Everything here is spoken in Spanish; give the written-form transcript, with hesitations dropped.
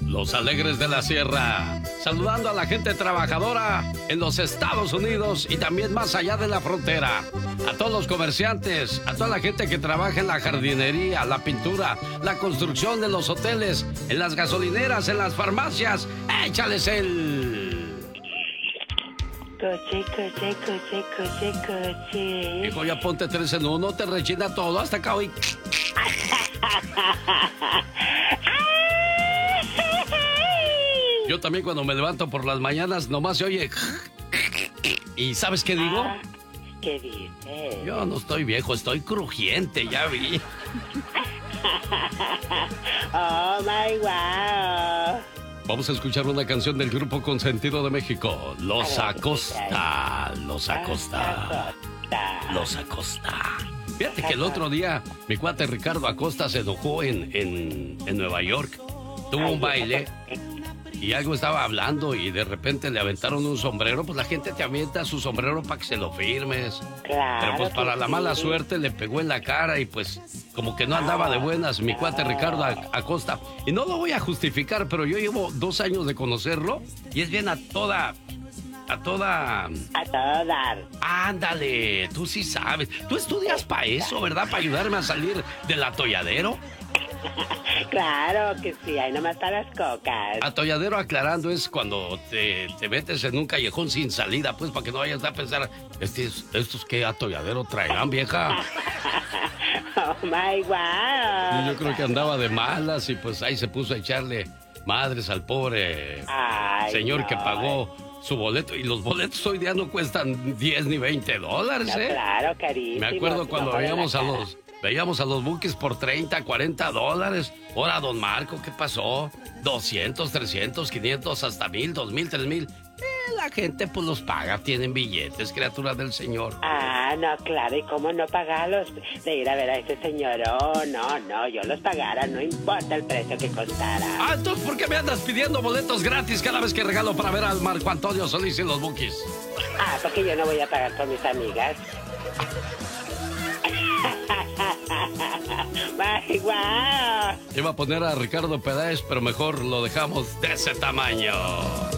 Los Alegres de la Sierra, saludando a la gente trabajadora en los Estados Unidos y también más allá de la frontera. A todos los comerciantes, a toda la gente que trabaja en la jardinería, la pintura, la construcción de los hoteles, en las gasolineras, en las farmacias. ¡Échales el... Coche. Hijo, ya ponte 3 en 1, te rechina todo hasta acá hoy. Yo también cuando me levanto por las mañanas nomás se oye... ¿Y sabes qué digo? ¿Qué dices? Yo no estoy viejo, estoy crujiente, ya vi. Oh, my wow. Vamos a escuchar una canción del grupo Consentido de México. Los Acosta. Fíjate que el otro día mi cuate Ricardo Acosta se enojó en Nueva York. Tuvo un baile y algo estaba hablando y de repente le aventaron un sombrero. Pues la gente te avienta su sombrero para que se lo firmes. Claro. Pero pues para la sí. mala suerte le pegó en la cara y pues como que no andaba de buenas mi cuate Ricardo Acosta. Y no lo voy a justificar, pero yo llevo 2 años de conocerlo y es bien a toda dar. Ándale, tú sí sabes. Tú estudias para eso, ¿verdad? Para ayudarme a salir del atolladero. Claro que sí, ahí nomás están las cocas. Atolladero, aclarando, es cuando te metes en un callejón sin salida, pues para que no vayas a pensar, estos qué atolladero traerán, vieja. Oh my wow. Y yo creo que andaba de malas y pues ahí se puso a echarle madres al pobre señor que pagó su boleto. Y los boletos hoy día no cuestan 10 ni 20 dólares, No, claro, carísimo. Me acuerdo cuando veíamos a los Bukis por 30, 40 dólares. Ahora, don Marco, ¿qué pasó? 200, 300, 500, hasta 1000, 2000, 3000. La gente pues los paga, tienen billetes, criaturas del Señor. No, claro, ¿y cómo no pagarlos? De ir a ver a ese señor. Oh, no, yo los pagara, no importa el precio que costara. Entonces, ¿por qué me andas pidiendo boletos gratis cada vez que regalo para ver al Marco Antonio Solís y los Bukis? Porque yo no voy a pagar por mis amigas. ¡Ay, guau! Iba a poner a Ricardo Peláez, pero mejor lo dejamos de ese tamaño.